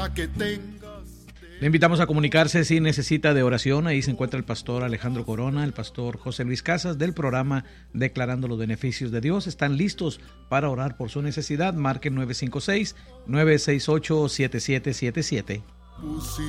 Le invitamos a comunicarse si necesita de oración. Ahí se encuentra el pastor Alejandro Corona, el pastor José Luis Casas del programa Declarando los Beneficios de Dios. Están listos para orar por su necesidad. Marquen 956-968-7777.